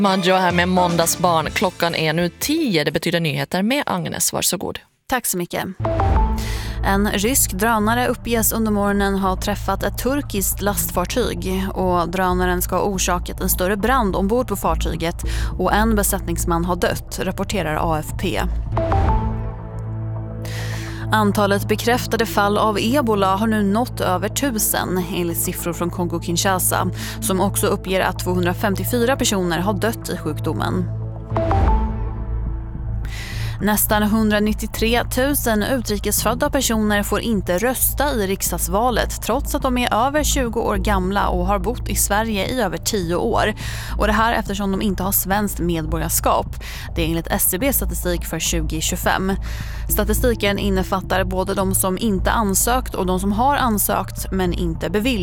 Maggio här med Måndagsbarn. Klockan är nu 10. Det betyder nyheter med Agnes. Varsågod. Tack så mycket. En rysk drönare uppges under morgonen ha träffat ett turkiskt lastfartyg och drönaren ska ha orsakat en större brand ombord på fartyget och en besättningsman har dött, rapporterar AFP. Antalet bekräftade fall av ebola har nu nått över 1000 enligt siffror från Kongo-Kinshasa som också uppger att 254 personer har dött i sjukdomen. Nästan 193 000 utrikesfödda personer får inte rösta i riksdagsvalet trots att de är över 20 år gamla och har bott i Sverige i över 10 år. Och det här eftersom de inte har svenskt medborgarskap. Det är enligt SCB statistik för 2025. Statistiken innefattar både de som inte ansökt och de som har ansökt men inte beviljat.